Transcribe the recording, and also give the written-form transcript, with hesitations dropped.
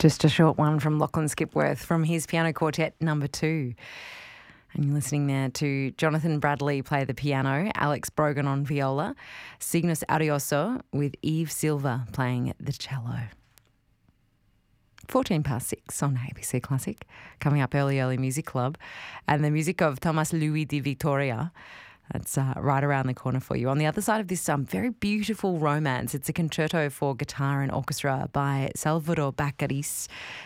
Just a short one from Lachlan Skipworth from his piano quartet number 2. And you're listening there to Jonathan Bradley play the piano, Alex Brogan on viola, Cygnus Arioso with Eve Silva playing the cello. 6:14 on ABC Classic. Coming up early Music Club. And the music of Thomas Louis de Victoria. That's right around the corner for you. On the other side of this very beautiful romance, it's a concerto for guitar and orchestra by Salvador Baccaris.